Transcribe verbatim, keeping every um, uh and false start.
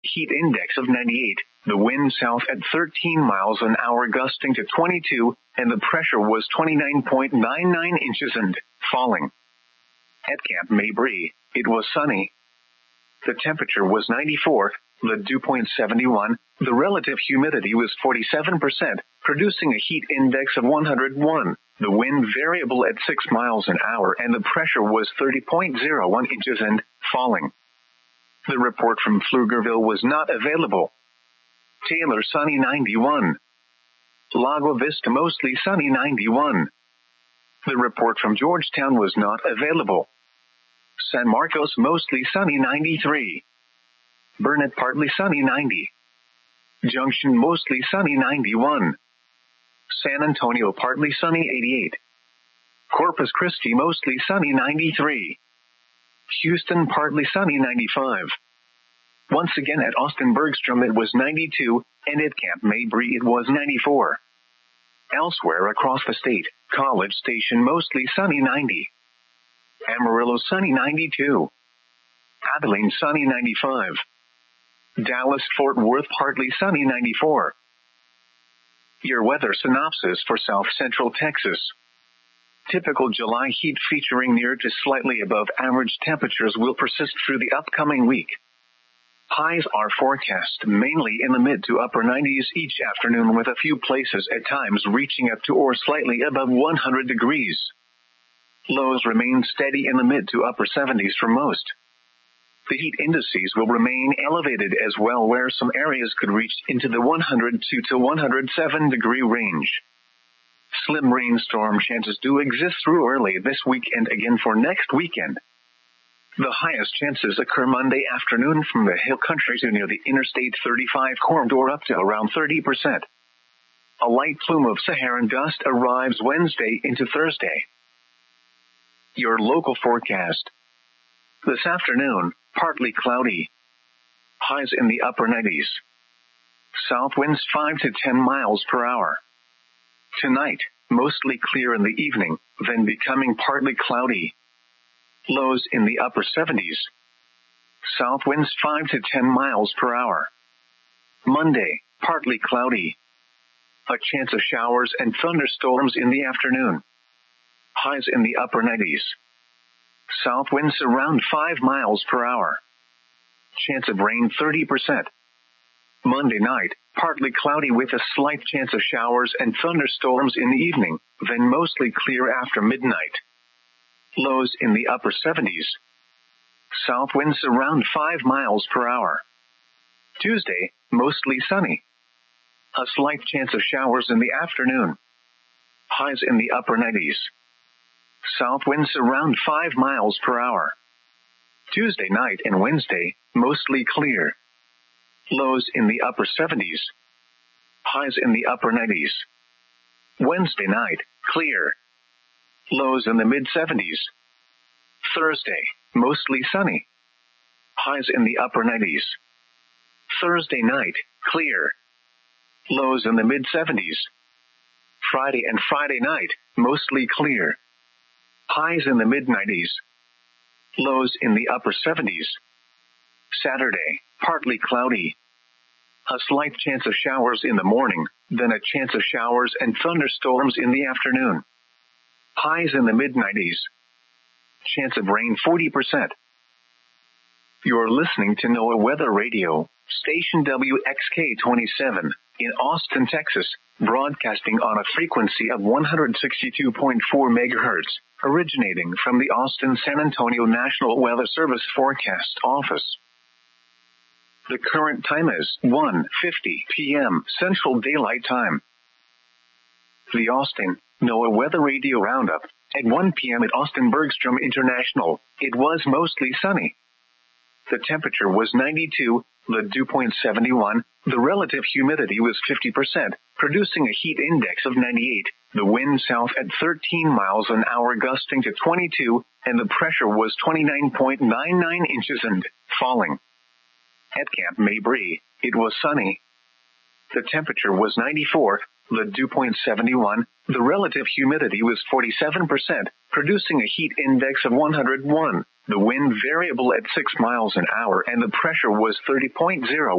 heat index of ninety-eight, the wind south at thirteen miles an hour gusting to twenty-two, and the pressure was twenty-nine point nine nine inches and falling. At Camp Mabry, it was sunny. The temperature was ninety-four, the dew point seventy-one, the relative humidity was forty-seven percent, producing a heat index of one hundred one, the wind variable at six miles an hour, and the pressure was thirty point zero one inches and falling. The report from Pflugerville was not available. Taylor sunny ninety-one. Lago Vista mostly sunny ninety-one. The report from Georgetown was not available. San Marcos mostly sunny ninety-three. Burnett partly sunny ninety. Junction mostly sunny ninety-one. San Antonio partly sunny eighty-eight. Corpus Christi mostly sunny ninety-three. Houston partly sunny ninety-five. Once again at Austin Bergstrom it was ninety-two, and at Camp Mabry it was ninety-four. Elsewhere across the state, College Station mostly sunny ninety. Amarillo sunny ninety-two. Abilene sunny ninety-five. Dallas-Fort Worth partly sunny ninety-four. Your weather synopsis for South Central Texas. Typical July heat featuring near to slightly above average temperatures will persist through the upcoming week. Highs are forecast mainly in the mid to upper nineties each afternoon, with a few places at times reaching up to or slightly above one hundred degrees. Lows remain steady in the mid to upper seventies for most. The heat indices will remain elevated as well, where some areas could reach into the one hundred two to one hundred seven degree range. Slim rainstorm chances do exist through early this week and again for next weekend. The highest chances occur Monday afternoon from the hill country to near the Interstate thirty-five corridor up to around thirty percent. A light plume of Saharan dust arrives Wednesday into Thursday. Your local forecast. This afternoon, partly cloudy. Highs in the upper nineties. South winds five to ten miles per hour. Tonight, mostly clear in the evening, then becoming partly cloudy. Lows in the upper seventies. South winds five to ten miles per hour. Monday, partly cloudy. A chance of showers and thunderstorms in the afternoon. Highs in the upper nineties. South winds around five miles per hour. Chance of rain thirty percent. Monday night, partly cloudy with a slight chance of showers and thunderstorms in the evening, then mostly clear after midnight. Lows in the upper seventies. South winds around five miles per hour. Tuesday, mostly sunny. A slight chance of showers in the afternoon. Highs in the upper nineties. South winds around five miles per hour. Tuesday night and Wednesday, mostly clear. Lows in the upper seventies. Highs in the upper nineties. Wednesday night, clear. Lows in the mid seventies. Thursday, mostly sunny. Highs in the upper nineties. Thursday night, clear. Lows in the mid seventies. Friday and Friday night, mostly clear. Highs in the mid nineties. Lows in the upper seventies. Saturday, partly cloudy. A slight chance of showers in the morning, then a chance of showers and thunderstorms in the afternoon. Highs in the mid nineties. Chance of rain forty percent. You're listening to NOAA Weather Radio, station W X K twenty-seven, in Austin, Texas, broadcasting on a frequency of one hundred sixty-two point four megahertz, originating from the Austin-San Antonio National Weather Service Forecast Office. The current time is one fifty p.m. Central Daylight Time. The Austin NOAA Weather Radio Roundup. At one p.m. at Austin Bergstrom International, it was mostly sunny. The temperature was ninety-two, the dew point seventy-one, the relative humidity was fifty percent, producing a heat index of ninety-eight, the wind south at thirteen miles an hour gusting to twenty-two, and the pressure was twenty-nine point nine nine inches and falling. At Camp Mabry, it was sunny. The temperature was ninety-four, the dew point seventy-one, the relative humidity was forty-seven percent, producing a heat index of one hundred one, the wind variable at six miles an hour, and the pressure was thirty point zero